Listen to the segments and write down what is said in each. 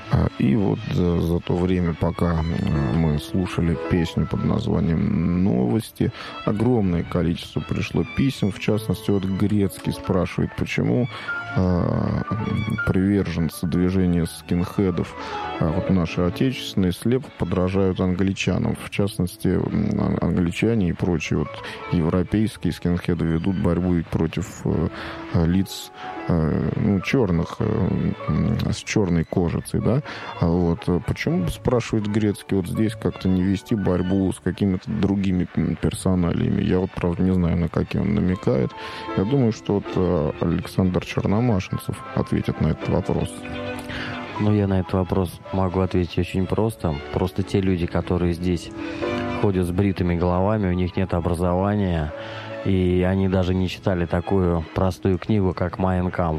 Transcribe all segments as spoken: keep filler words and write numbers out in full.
И вот за, за то время, пока мы слушали песню под названием «Новости», огромное количество пришло писем. В частности, вот Грецкий спрашивает, почему э, приверженцы движения скинхедов, э, вот наши отечественные, слепо подражают англичанам. В частности, англичане и прочие вот европейские скинхеды ведут борьбу ведь против э, лиц э, ну, черных, э, с черной кожицей, да? А вот почему, спрашивает Грецкий, вот здесь как-то не вести борьбу с какими-то другими персоналиями? Я вот, правда, не знаю, на какие он намекает. Я думаю, что вот Александр Черномашинцев ответит на этот вопрос. Ну, я на этот вопрос могу ответить очень просто. Просто те люди, которые здесь ходят с бритыми головами, у них нет образования, и они даже не читали такую простую книгу, как «Майн кампф».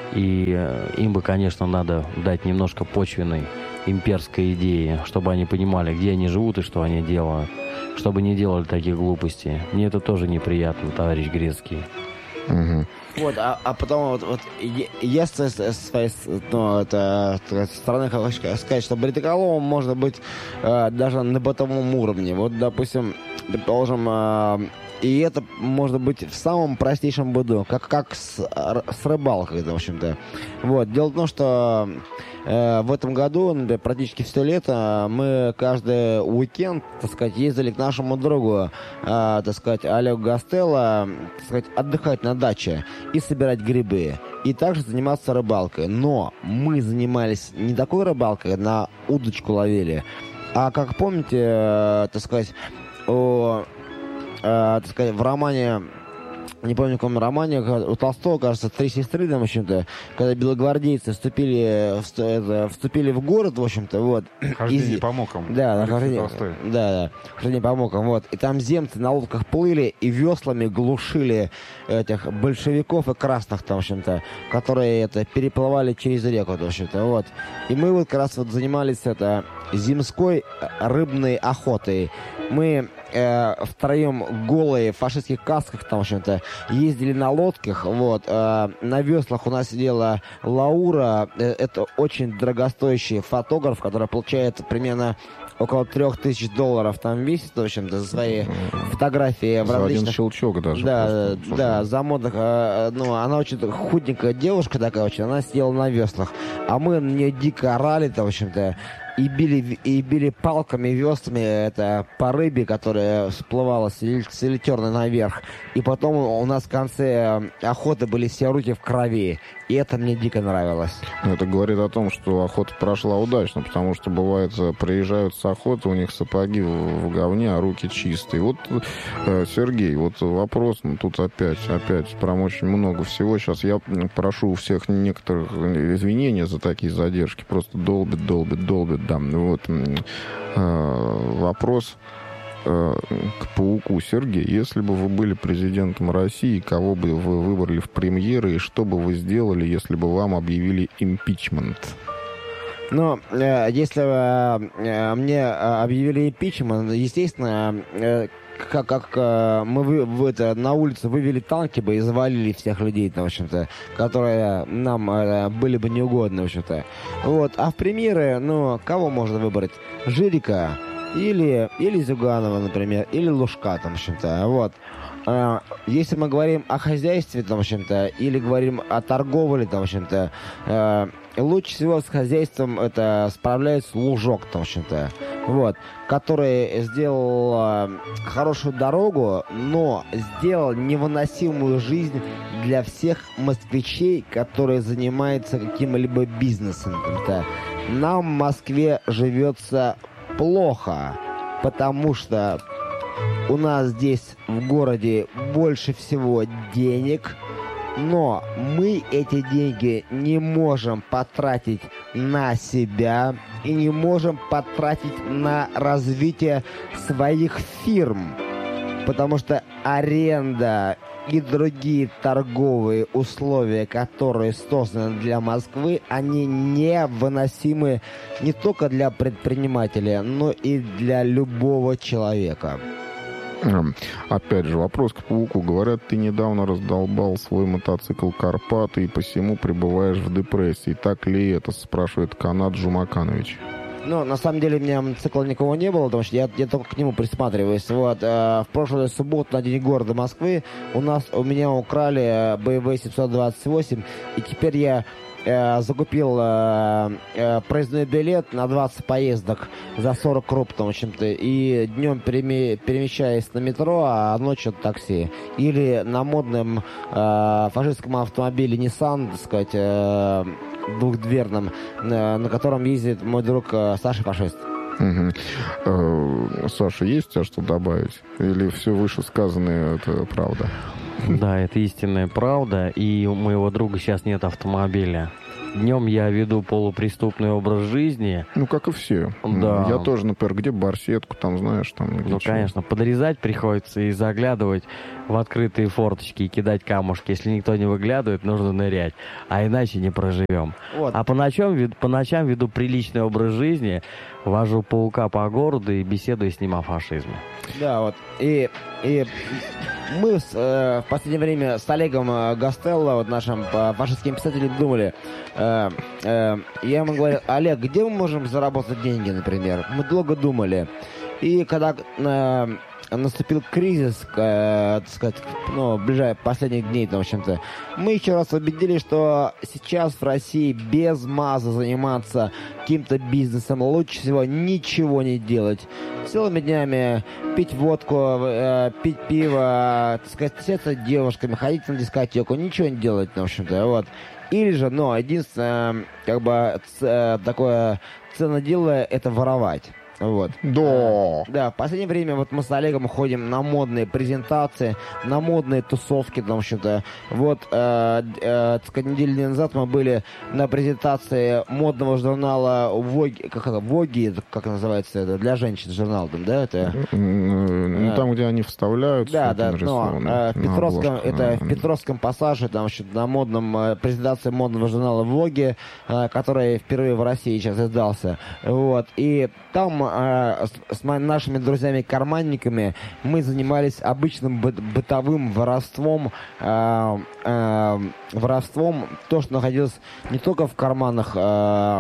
И им бы, конечно, надо дать немножко почвенной имперской идеи, чтобы они понимали, где они живут и что они делают, чтобы не делали таких глупостей. Мне это тоже неприятно, товарищ Грецкий. Угу. Вот, а, а потом вот, вот я с своей ну, это, стороны хочу сказать, что бритоголовым можно быть э, даже на бытовом уровне. Вот, допустим, предположим, э, и это может быть в самом простейшем быту, как, как с, с рыбалкой, в общем-то. Вот. Дело в том, что э, в этом году, например, практически все лето мы каждый уикенд, так сказать, ездили к нашему другу, э, так сказать, Олегу Гастелло, так сказать, отдыхать на даче и собирать грибы. И также заниматься рыбалкой. Но мы занимались не такой рыбалкой, на удочку ловили, а, как помните, э, так сказать, о... Uh, так сказать, в романе, не помню, в каком романе, у Толстого, кажется, «Три сестры», там, в общем-то, когда белогвардейцы вступили в, это, вступили в город, в общем-то, вот. Хождение и, по мукам. Да, хождение, да, да, хождение по мукам, вот. И там земцы на лодках плыли и веслами глушили этих большевиков и красных, там, в общем-то, которые это переплывали через реку, в общем-то, вот. И мы вот как раз вот занимались это зимской рыбной охотой. Мы э, втроем голые в фашистских касках, там, в общем-то, ездили на лодках, вот, э, на веслах у нас сидела Лаура, э, это очень дорогостоящий фотограф, который получает примерно около трех тысяч долларов там весит, в общем-то, за свои фотографии. За один щелчок даже. Да, да, за модных, э, ну, она очень худенькая девушка такая очень, она сидела на веслах, а мы на нее дико орали, там, в общем-то, и били, и били палками, веслами это, по рыбе, которая всплывала с литерной наверх. И потом у нас в конце охоты были все руки в крови. И это мне дико нравилось. Это говорит о том, что охота прошла удачно, потому что, бывает, приезжают с охоты, у них сапоги в, в говне, а руки чистые. Вот, э, Сергей, вот вопрос, ну, тут опять, опять, прям очень много всего. Сейчас я прошу у всех некоторых извинения за такие задержки. Просто долбит, долбит, долбит. Да, вот э, вопрос э, к пауку. Сергей, если бы вы были президентом России, кого бы вы выбрали в премьеры и что бы вы сделали, если бы вам объявили импичмент? Ну, э, если бы э, мне объявили импичмент, естественно, э, как, как э, мы вы, в это, на улице вывели танки бы и завалили всех людей, там, в общем-то, которые нам э, были бы неугодны, в общем-то. Вот. А в премьеры, ну, кого можно выбрать? Жирика или, или Зюганова, например, или Лужка, там, в общем-то. Вот. А, если мы говорим о хозяйстве, там, в общем-то, или говорим о торговле, там, в общем-то, э, лучше всего с хозяйством это справляется Лужок, там, в общем-то, вот, который сделал э, хорошую дорогу, но сделал невыносимую жизнь для всех москвичей, которые занимаются каким-либо бизнесом. Там-то. Нам в Москве живется плохо, потому что у нас здесь в городе больше всего денег, но мы эти деньги не можем потратить на себя и не можем потратить на развитие своих фирм, потому что аренда и другие торговые условия, которые созданы для Москвы, они невыносимы не только для предпринимателя, но и для любого человека. Опять же, вопрос к Пауку. Говорят, ты недавно раздолбал свой мотоцикл «Карпаты» и посему пребываешь в депрессии. Так ли это, спрашивает Канат Жумаканович. Ну, на самом деле, у меня мотоцикла никого не было, потому что я, я только к нему присматриваюсь. Вот, э, в прошлую субботу на День города Москвы у нас, у меня украли бэ эм вэ семьсот двадцать восемь, и теперь я э, закупил э, э, проездной билет на двадцать поездок за сорок рублей, в общем-то, и днем переме, перемещаясь на метро, а ночью на такси. Или на модном э, фашистском автомобиле Nissan, так сказать, э, двухдверном, на котором ездит мой друг Саша Фашист. Угу. Э, Саша, есть у тебя что добавить? Или все вышесказанное это правда? Да, это истинная правда, и у моего друга сейчас нет автомобиля. Днем я веду полупреступный образ жизни. Ну, как и все. Да. Я тоже, например, где барсетку, там, знаешь, там... Ну, чего. конечно, подрезать приходится и заглядывать в открытые форточки и кидать камушки. Если никто не выглядывает, нужно нырять. А иначе не проживем. Вот. А по ночам, по ночам веду приличный образ жизни, вожу Паука по городу и беседую с ним о фашизме. Да, вот. И, и мы с, э, в последнее время с Олегом э, Гастелло, вот нашим э, фашистским писателем, думали. Э, э, я ему говорю: Олег, где мы можем заработать деньги, например? Мы долго думали. И когда э, наступил кризис, э, так сказать, ну, в ближайшие последних дней, в общем-то, мы еще раз убедились, что сейчас в России без маза заниматься каким-то бизнесом лучше всего ничего не делать. Целыми днями пить водку, э, пить пиво, так сказать, встретиться с девушками, ходить на дискотеку, ничего не делать, в общем-то, вот. Или же, но единственное, как бы, ц, такое ценное дело, это воровать. Вот. Да. Да, в последнее время вот мы с Олегом ходим на модные презентации, на модные тусовки, потому что вот, э, э, так сказать, неделю назад мы были на презентации модного журнала Vogue, как это, Vogue, как называется это, для женщин журнал, да, это? Ну, там, где они вставляют. Да, да, но э, в Петровском, это в Петровском пассаже, там, значит, на модном, э, презентации модного журнала Vogue, э, который впервые в России сейчас издался, вот, и там с, с нашими друзьями-карманниками мы занимались обычным бы, бытовым воровством, э, э, воровством, то, что находилось не только в карманах, э,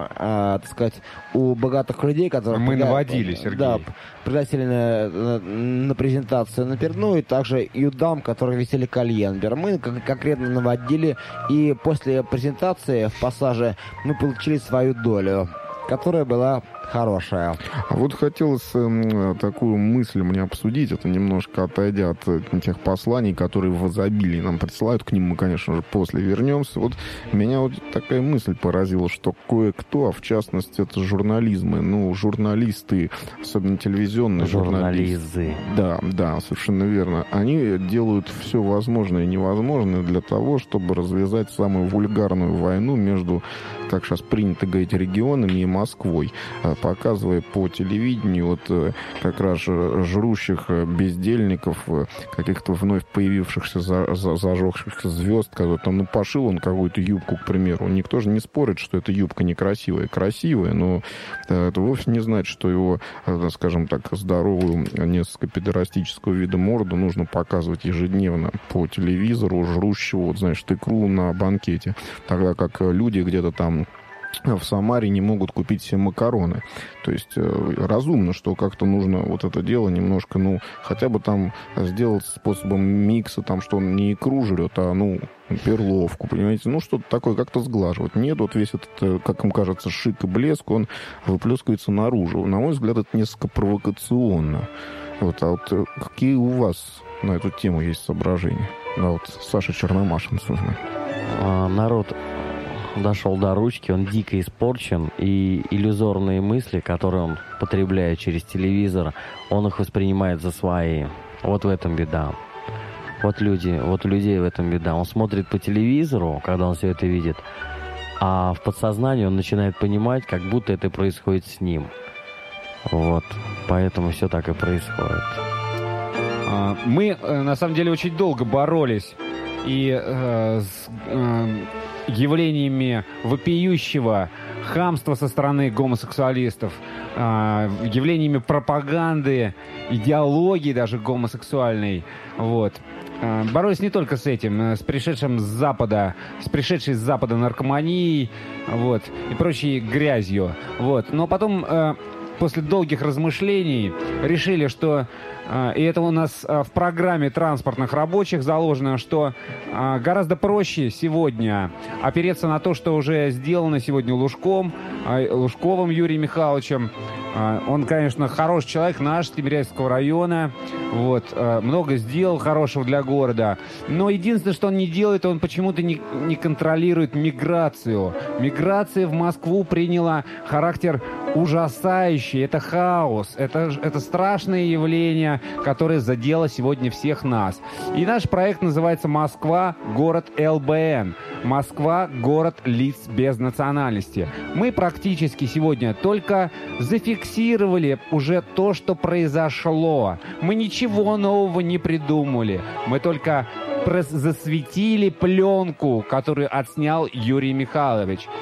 э, так сказать, у богатых людей, которые... Мы прига... наводили, Сергей. Да, пригласили на, на, на презентацию, например, ну и также и у дам, которые висели колье, например. Мы конкретно наводили, и после презентации в пассаже мы получили свою долю, которая была хорошая. А вот хотелось э, такую мысль мне обсудить, это немножко отойдя от э, тех посланий, которые в изобилии нам присылают, к ним мы, конечно же, после вернемся. Вот меня вот такая мысль поразила, что кое-кто, а в частности это журнализмы, ну, журналисты, особенно телевизионные журналисты. Да, да, совершенно верно. Они делают все возможное и невозможное для того, чтобы развязать самую вульгарную войну между, как сейчас принято говорить, регионами и Москвой, показывая по телевидению вот как раз жрущих бездельников, каких-то вновь появившихся за, за, зажегшихся звезд, которые там, ну, пошил он какую-то юбку, к примеру. Никто же не спорит, что эта юбка некрасивая. Красивая, но это вовсе не значит, что его, скажем так, здоровую, несколько педерастического вида морду нужно показывать ежедневно по телевизору, жрущего, вот, знаешь, икру на банкете. Тогда как люди где-то там в Самаре не могут купить себе макароны. То есть э, разумно, что как-то нужно вот это дело немножко, ну, хотя бы там сделать способом микса, там, что он не икру жрет, а, ну, перловку, понимаете? Ну, что-то такое как-то сглаживать. Нет, вот весь этот, как им кажется, шик и блеск, он выплескивается наружу. На мой взгляд, это несколько провокационно. Вот, а вот какие у вас на эту тему есть соображения? А вот Саша Черномашин. А, народ дошел до ручки, он дико испорчен, и иллюзорные мысли, которые он потребляет через телевизор, он их воспринимает за свои. Вот в этом беда. Вот люди, вот у людей в этом беда. Он смотрит по телевизору, когда он все это видит, а в подсознании он начинает понимать, как будто это происходит с ним. Вот. Поэтому все так и происходит. Мы, на самом деле, очень долго боролись и э, с э, явлениями вопиющего хамства со стороны гомосексуалистов, э, явлениями пропаганды, идеологии даже гомосексуальной. Вот. Э, боролись не только с этим, э, с пришедшим с Запада, с пришедшей с Запада наркоманией, вот, и прочей грязью. Вот. Но потом, э, после долгих размышлений, решили, что и это у нас в программе транспортных рабочих заложено, что гораздо проще сегодня опереться на то, что уже сделано сегодня Лужком, Лужковым Юрием Михайловичем. Он, конечно, хороший человек, наш, Тимирязевского района. Вот, много сделал хорошего для города. Но единственное, что он не делает, он почему-то не, не контролирует миграцию. Миграция в Москву приняла характер ужасающий. Это хаос. Это, это страшное явление, которое задело сегодня всех нас. И наш проект называется «Москва. Город ЛБН». Москва. Город лиц без национальности. Мы практически сегодня только зафиксировали уже то, что произошло. Мы ничего нового не придумали. Мы только засветили пленку, которую отснял Юрий Михайлович.